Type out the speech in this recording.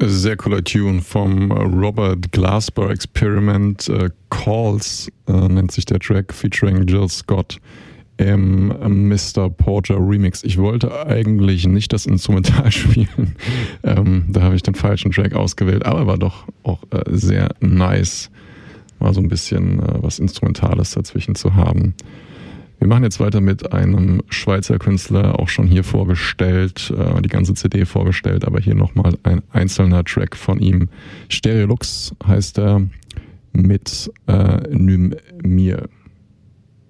Sehr cooler Tune vom Robert Glasper Experiment. Calls nennt sich der Track, featuring Jill Scott im Mr. Porter Remix. Ich wollte eigentlich nicht das Instrumental spielen. Da habe ich den falschen Track ausgewählt, aber war doch auch sehr nice, mal so ein bisschen was Instrumentales dazwischen zu haben. Wir machen jetzt weiter mit einem Schweizer Künstler, auch schon hier vorgestellt, die ganze CD vorgestellt, aber hier nochmal ein einzelner Track von ihm. Stereolux heißt er, mit Nymir.